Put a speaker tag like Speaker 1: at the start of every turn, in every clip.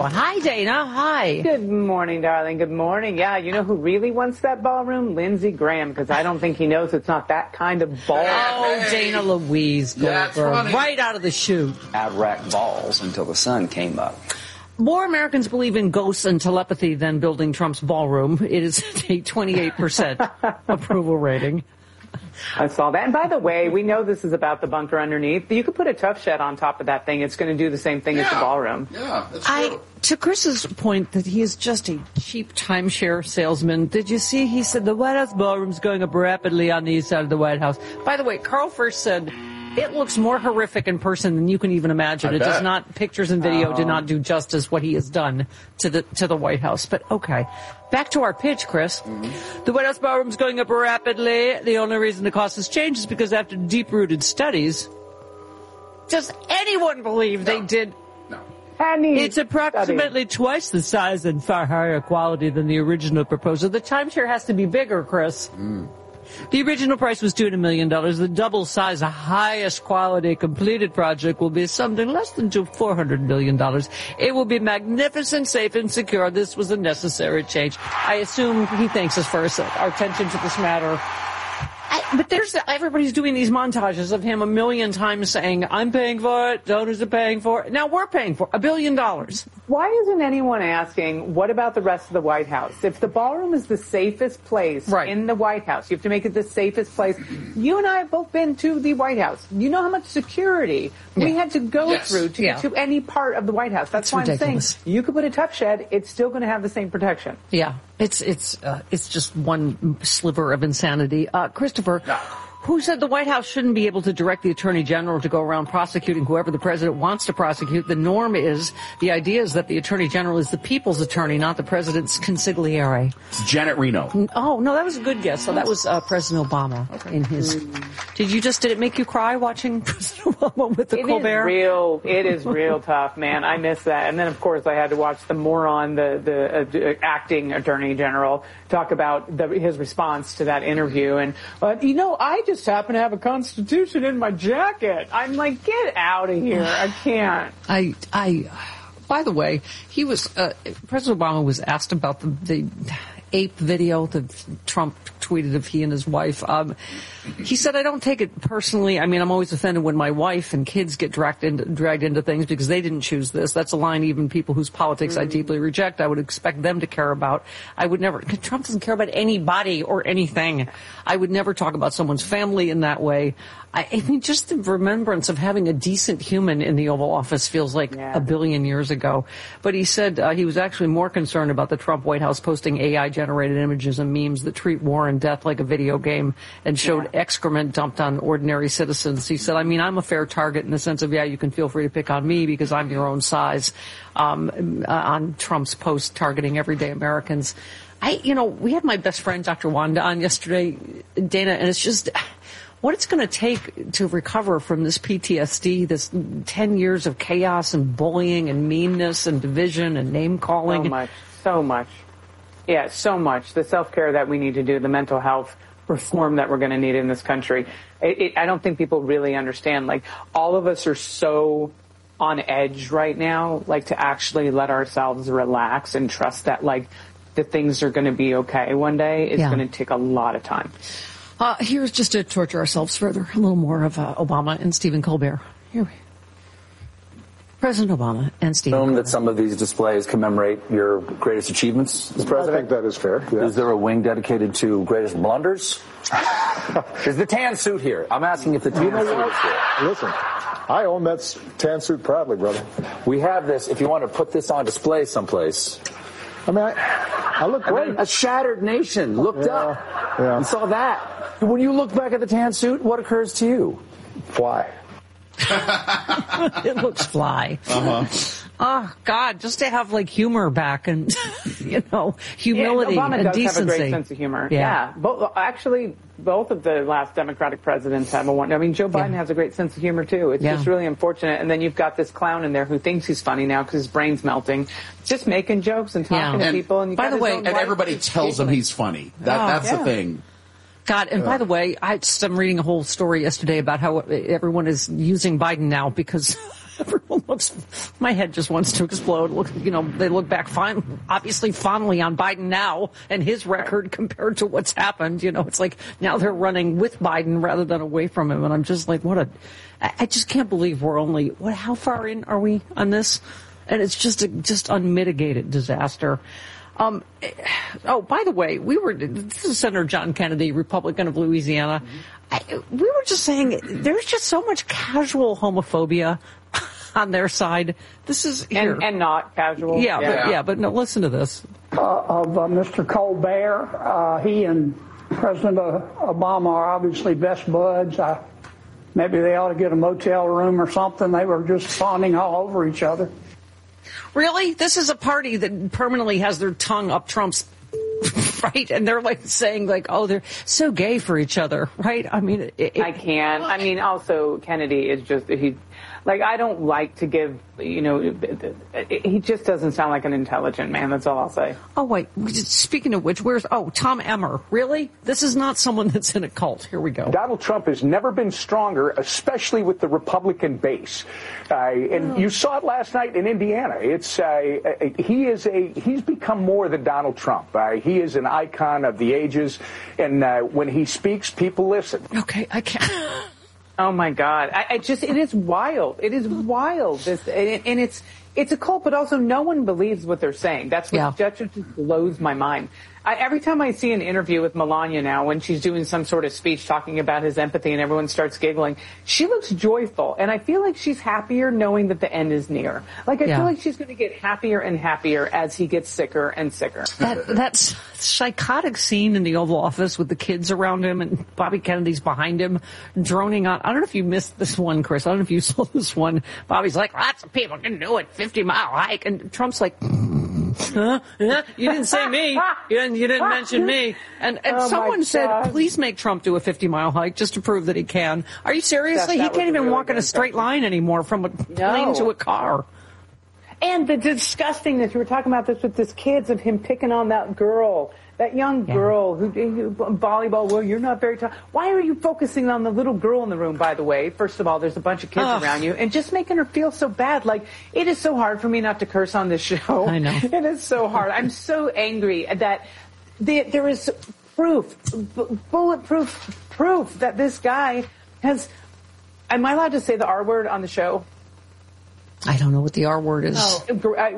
Speaker 1: Hi, Dana. Hi.
Speaker 2: Good morning, darling. Good morning. Yeah, you know who really wants that ballroom? Lindsey Graham, because I don't think he knows it's not that kind of ball.
Speaker 1: Oh, Dana Louise Goldberg, right out of the chute.
Speaker 3: Ab-rack balls until the sun came up.
Speaker 1: More Americans believe in ghosts and telepathy than building Trump's ballroom. It is a 28% approval rating.
Speaker 2: I saw that. And by the way, we know this is about the bunker underneath. You could put a tough shed on top of that thing. It's going to do the same thing as the ballroom.
Speaker 4: Yeah, that's true.
Speaker 1: To Chris's point that he is just a cheap timeshare salesman, did you see he said the White House ballroom's going up rapidly on the east side of the White House? By the way, Carl first said it looks more horrific in person than you can even imagine. It does not, pictures and video do not do justice what he has done to the White House. But okay, back to our pitch, Chris. The White House ballroom's going up rapidly. The only reason the cost has changed is because after deep-rooted studies, does anyone believe they did?
Speaker 2: No.
Speaker 1: It's approximately twice the size and far higher quality than the original proposal. The timeshare has to be bigger, Chris. The original price was $200 million. The double size, the highest quality completed project will be something less than $400 million. It will be magnificent, safe, and secure. This was a necessary change. I assume he thanks us for our attention to this matter. But everybody's doing these montages of him a million times saying, I'm paying for it, donors are paying for it. Now we're paying for it, $1 billion.
Speaker 2: Why isn't anyone asking, what about the rest of the White House? If the ballroom is the safest place in the White House, you have to make it the safest place. You and I have both been to the White House. You know how much security we had to go through to get to any part of the White House. That's why
Speaker 1: ridiculous.
Speaker 2: I'm saying you could put a tough shed. It's still going to have the same protection.
Speaker 1: Yeah, it's just one sliver of insanity. Christopher, who said the White House shouldn't be able to direct the Attorney General to go around prosecuting whoever the President wants to prosecute? The norm is, the idea is that the Attorney General is the people's attorney, not the President's consigliere.
Speaker 4: It's Janet Reno.
Speaker 1: Oh, no, that was a good guess. So that was President Obama in his... Did it make you cry watching President Obama with the Colbert?
Speaker 2: It is real tough, man. I miss that. And then, of course, I had to watch the moron, the acting Attorney General, talk about his response to that interview. And, I just happen to have a Constitution in my jacket. I'm like, get out of here. I can't.
Speaker 1: By the way, President Obama was asked about the ape video that Trump tweeted of he and his wife. He said, I don't take it personally. I mean, I'm always offended when my wife and kids get dragged into things because they didn't choose this. That's a line even people whose politics I deeply reject, I would expect them to care about. I would never, Trump doesn't care about anybody or anything. I would never talk about someone's family in that way. I mean, just the remembrance of having a decent human in the Oval Office feels like a billion years ago. But he said he was actually more concerned about the Trump White House posting AI-generated images and memes that treat war and death like a video game and showed excrement dumped on ordinary citizens. He said, I mean, I'm a fair target in the sense of, you can feel free to pick on me because I'm your own size, on Trump's post targeting everyday Americans. We had my best friend, Dr. Wanda, on yesterday, Dana, and it's just... what it's going to take to recover from this PTSD, this 10 years of chaos and bullying and meanness and division and name-calling.
Speaker 2: So much. Yeah, so much. The self-care that we need to do, the mental health reform that we're going to need in this country. I don't think people really understand. Like, all of us are so on edge right now, like, to actually let ourselves relax and trust that, like, the things are going to be okay one day. It's going to take a lot of time.
Speaker 1: Here's just to torture ourselves further, a little more of Obama and Stephen Colbert. Here President Obama and Stephen Colbert.
Speaker 5: That some of these displays commemorate your greatest achievements as president?
Speaker 6: I think that is fair. Yeah.
Speaker 5: Is there a wing dedicated to greatest blunders? Is the tan suit here? I'm asking if the tan suit is here.
Speaker 6: Listen, I own that tan suit proudly, brother.
Speaker 5: We have this. If you want to put this on display someplace.
Speaker 6: I mean, I look great.
Speaker 5: A shattered nation looked up and saw that. When you look back at the tan suit, what occurs to you?
Speaker 6: Fly.
Speaker 1: It looks fly. Oh, God, just to have, like, humor back and, humility
Speaker 2: Obama
Speaker 1: and
Speaker 2: does
Speaker 1: decency.
Speaker 2: have a great sense of humor. Yeah. Both of the last Democratic presidents have one. I mean, Joe Biden has a great sense of humor, too. It's just really unfortunate. And then you've got this clown in there who thinks he's funny now because his brain's melting. Just making jokes and talking to people. And
Speaker 4: by the way, everybody tells him he's funny. That's the thing.
Speaker 1: God, and by the way, I'm reading a whole story yesterday about how everyone is using Biden now because everyone my head just wants to explode. Look, they look back obviously fondly on Biden now and his record compared to what's happened. It's like now they're running with Biden rather than away from him. And I'm just like, I just can't believe we're only, how far in are we on this? And it's just unmitigated disaster. By the way, this is Senator John Kennedy, Republican of Louisiana. We were just saying there's just so much casual homophobia on their side. This is here.
Speaker 2: And not casual.
Speaker 1: But no, listen to this.
Speaker 7: Of Mr. Colbert, he and President Obama are obviously best buds. Maybe they ought to get a motel room or something. They were just fawning all over each other.
Speaker 1: Really? This is a party that permanently has their tongue up Trump's, right? And they're like saying like, oh, they're so gay for each other, right? I mean,
Speaker 2: I can't. I mean, also Kennedy is just, I don't like to give, he just doesn't sound like an intelligent man. That's all I'll say.
Speaker 1: Oh, wait. Speaking of which, Tom Emmer. Really? This is not someone that's in a cult. Here we go.
Speaker 8: Donald Trump has never been stronger, especially with the Republican base. And you saw it last night in Indiana. He's become more than Donald Trump. He is an icon of the ages. And when he speaks, people listen.
Speaker 1: Okay, I can't.
Speaker 2: Oh my God! It is wild. It is wild. And it's a cult, but also no one believes what they're saying. That's what just blows my mind. Every time I see an interview with Melania now, when she's doing some sort of speech talking about his empathy and everyone starts giggling, she looks joyful. And I feel like she's happier knowing that the end is near. I feel like she's going to get happier and happier as he gets sicker and sicker.
Speaker 1: That's psychotic scene in the Oval Office with the kids around him and Bobby Kennedy's behind him droning on. I don't know if you missed this one, Chris. I don't know if you saw this one. Bobby's like, lots of people can do it, 50-mile hike. And Trump's like, huh? You didn't say me. You didn't mention me. And someone said, please make Trump do a 50-mile hike just to prove that he can. Are you seriously? He can't even walk in a straight line anymore from a plane to a car.
Speaker 2: And the disgustingness, you were talking about this with this kids of him picking on that girl. That young girl who volleyball, well, you're not very tall. Why are you focusing on the little girl in the room, by the way? First of all, there's a bunch of kids around you. And just making her feel so bad. It is so hard for me not to curse on this show.
Speaker 1: I know.
Speaker 2: It is so hard. I'm so angry that there is proof, bulletproof proof that this guy has... Am I allowed to say the R word on the show?
Speaker 1: I don't know what the R word is.
Speaker 2: I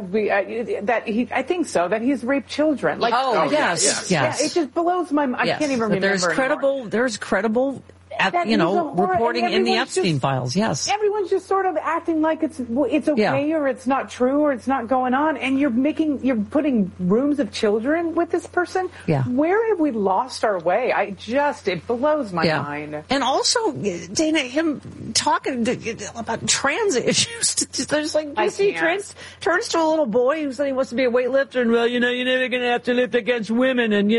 Speaker 2: think so. That he's raped children.
Speaker 1: Yes.
Speaker 2: Yeah, it just blows my mind. I can't even remember.
Speaker 1: There's credible, reporting in the Epstein files. Yes.
Speaker 2: Everyone's just sort of acting like it's okay or it's not true or it's not going on, and you're putting rooms of children with this person.
Speaker 1: Yeah.
Speaker 2: Where have we lost our way? It blows my mind.
Speaker 1: And also, Dana, him talking about trans issues. There's turns to a little boy who said he wants to be a weightlifter, and you're never going to have to lift against women, and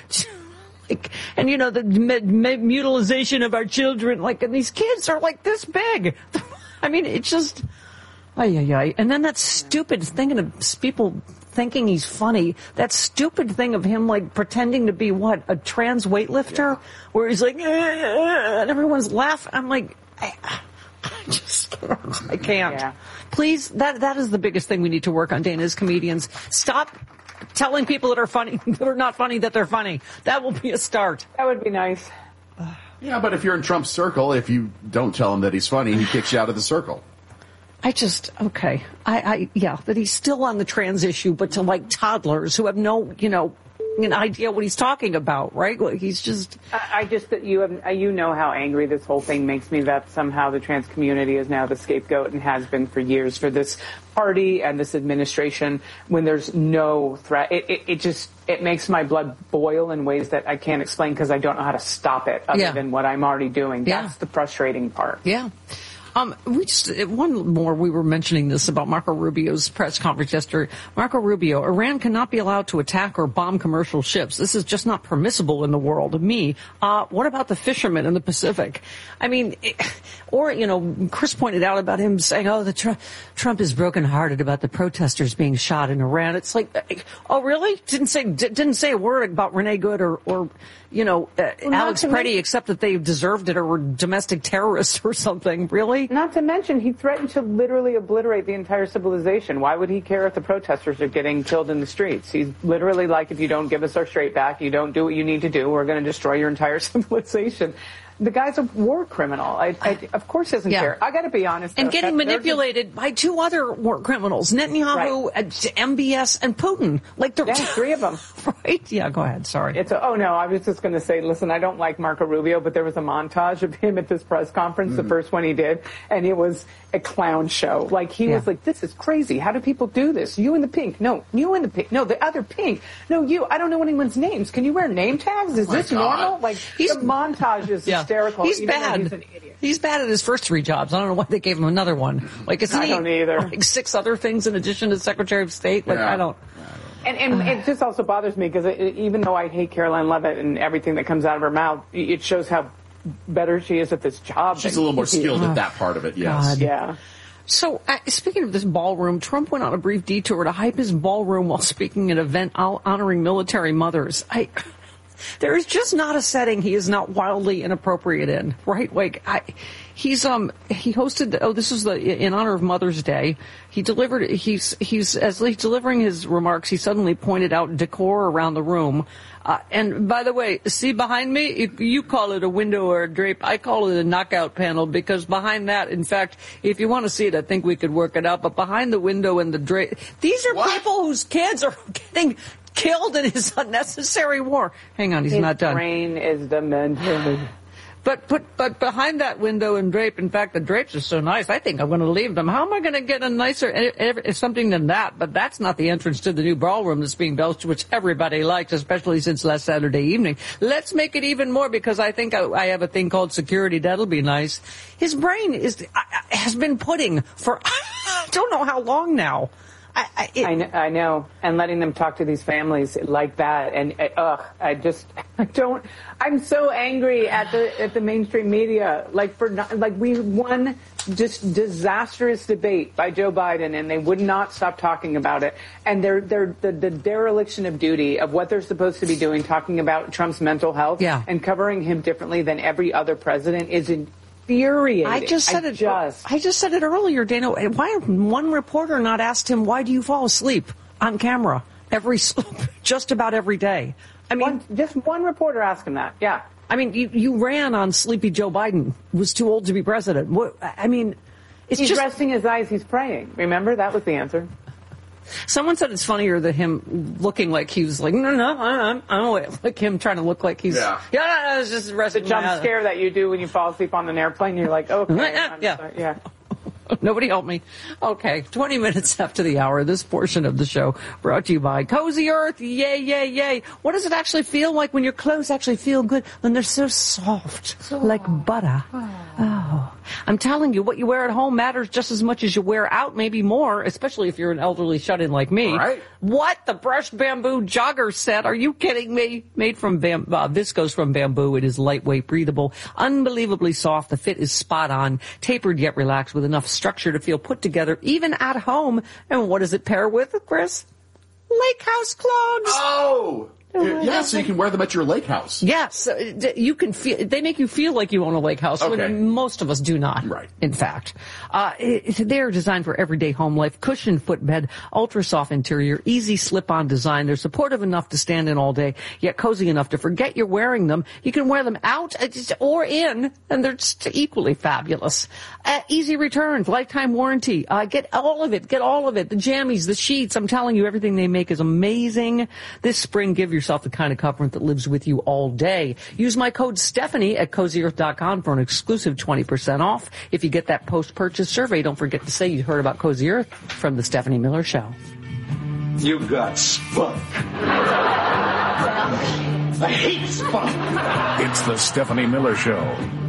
Speaker 1: the mutilization of our children, and these kids are this big. I mean, it's just, and then that stupid thing of people thinking he's funny, that stupid thing of him pretending to be a trans weightlifter, where he's like, and everyone's laughing. I'm like, I can't.
Speaker 2: Yeah.
Speaker 1: Please, that is the biggest thing we need to work on, Dana, as comedians. Stop telling people that are not funny that they're funny. That will be a start.
Speaker 2: That would be nice.
Speaker 4: Yeah, but if you're in Trump's circle, if you don't tell him that he's funny, he kicks you out of the circle.
Speaker 1: That he's still on the trans issue, but to toddlers who have no, an idea what he's talking about, right? He's just...
Speaker 2: you know how angry this whole thing makes me, that somehow the trans community is now the scapegoat and has been for years for this party and this administration when there's no threat. It makes my blood boil in ways that I can't explain because I don't know how to stop it other than what I'm already doing. That's the frustrating part.
Speaker 1: Yeah. One more, we were mentioning this about Marco Rubio's press conference yesterday. Marco Rubio, Iran cannot be allowed to attack or bomb commercial ships. This is just not permissible in the world. What about the fishermen in the Pacific? I mean, Chris pointed out about him saying, Trump is brokenhearted about the protesters being shot in Iran. It's oh, really? Didn't say a word about Renee Good or Alex Preddy, except that they deserved it or were domestic terrorists or something. Really? okay.
Speaker 2: Not to mention, he threatened to literally obliterate the entire civilization. Why would he care if the protesters are getting killed in the streets? He's literally like, if you don't give us our straight back, you don't do what you need to do, we're going to destroy your entire civilization. The guy's a war criminal. Of course he doesn't care. I got to be honest.
Speaker 1: And getting manipulated by two other war criminals, Netanyahu, MBS, and Putin. Like
Speaker 2: three of them.
Speaker 1: Right? Yeah, go ahead. Sorry.
Speaker 2: I was just going to say, listen, I don't like Marco Rubio, but there was a montage of him at this press conference, the first one he did, and it was a clown show. Like, he was like, this is crazy. How do people do this? You in the pink. No, you in the pink. No, the other pink. No, you. I don't know anyone's names. Can you wear name tags? Is this normal? Like, the montage is hysterical.
Speaker 1: He's bad. He's an idiot. He's bad at his first 3 jobs. I don't know why they gave him another one. Like,
Speaker 2: I don't either.
Speaker 1: Like 6 other things in addition to Secretary of State? Like, I don't.
Speaker 2: And it just also bothers me because even though I hate Caroline Leavitt and everything that comes out of her mouth, it shows how better she is at this job.
Speaker 4: She's a little more skilled at that part of it, yes.
Speaker 1: God.
Speaker 2: Yeah.
Speaker 1: So, speaking of this ballroom, Trump went on a brief detour to hype his ballroom while speaking at an event honoring military mothers. There is just not a setting he is not wildly inappropriate in, right? Like, he hosted, this was in honor of Mother's Day. He's delivering his remarks, he suddenly pointed out decor around the room. And by the way, see behind me, you call it a window or a drape. I call it a knockout panel because behind that, in fact, if you want to see it, I think we could work it out. But behind the window and the drape, these are people whose kids are getting killed in his unnecessary war. Hang on, he's not done.
Speaker 2: His brain is demented.
Speaker 1: But behind that window and drape, in fact, the drapes are so nice, I think I'm going to leave them. How am I going to get a nicer something than that? But that's not the entrance to the new ballroom that's being built, which everybody likes, especially since last Saturday evening. Let's make it even more because I think I have a thing called security. That'll be nice. His brain has been pudding for I don't know how long now.
Speaker 2: I know, and letting them talk to these families like that, and I'm so angry at the mainstream media, we won just disastrous debate by Joe Biden, and they would not stop talking about it, and the dereliction of duty of what they're supposed to be doing, talking about Trump's mental health, and covering him differently than every other president is infuriating.
Speaker 1: I just said it earlier, Dana. Why one reporter not asked him, why do you fall asleep on camera just about every day? I mean,
Speaker 2: just one reporter asked him that. Yeah.
Speaker 1: I mean, you ran on sleepy Joe Biden, was too old to be president. He's
Speaker 2: resting his eyes, he's praying. Remember? That was the answer.
Speaker 1: Someone said it's funnier than him looking like he was like, no, I'm awake. Like him trying to look like he's, it's just resting.
Speaker 2: The jump scare that you do when you fall asleep on an airplane, you're like, okay.
Speaker 1: Nobody help me. Okay, 20 minutes after the hour, this portion of the show brought to you by Cozy Earth. Yay, yay, yay. What does it actually feel like when your clothes actually feel good, when they're so soft, like butter? Oh. I'm telling you, what you wear at home matters just as much as you wear out, maybe more, especially if you're an elderly shut-in like me.
Speaker 4: Right.
Speaker 1: What? The brushed bamboo jogger set? Are you kidding me? Made from viscose from bamboo. It is lightweight, breathable, unbelievably soft. The fit is spot on, tapered yet relaxed with enough structure to feel put together even at home. And what does it pair with, Chris? Lake house clogs.
Speaker 4: Oh! Yeah, so you can wear them at your lake house.
Speaker 1: Yes, you can feel. They make you feel like you own a lake house, when most of us do not.
Speaker 4: Right.
Speaker 1: In fact, they're designed for everyday home life. Cushioned footbed, ultra soft interior, easy slip-on design. They're supportive enough to stand in all day, yet cozy enough to forget you're wearing them. You can wear them out or in, and they're just equally fabulous. Easy returns, lifetime warranty. Get all of it. Get all of it. The jammies, the sheets. I'm telling you, everything they make is amazing. This spring, give yourself the kind of comfort that lives with you all day. Use my code Stephanie at CozyEarth.com for an exclusive 20% off. If you get that post-purchase survey, don't forget to say you heard about Cozy Earth from the Stephanie Miller Show.
Speaker 9: You got spunk. I hate spunk.
Speaker 10: It's the Stephanie Miller Show.